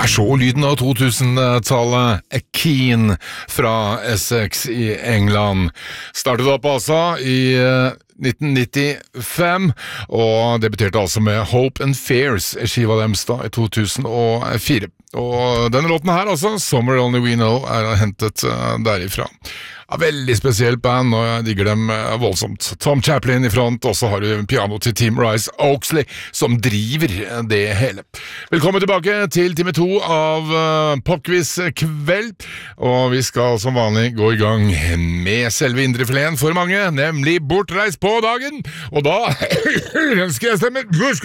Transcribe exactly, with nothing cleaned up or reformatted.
Her så lyden av to-tusentallet, A Keen fra Essex i England. Startet opp altså i nitten nittifem, og debuterte altså med Hope and Fears, skiva deres da i to tusen og fire. Og denne låten her altså, Somewhere Only We Know, er hentet derifra. Ja, veldig spesielt band, og jeg digger dem voldsomt. Tom Chaplin i front, og så har du piano til Tim Rice Oaksley, som driver det hele. Velkommen tilbake til time to av uh, Popquiz kveld, og vi skal som vanlig gå i gang med selve indrefileten for mange, nemlig Bortreist på dagen, og da ønsker jeg stemmer.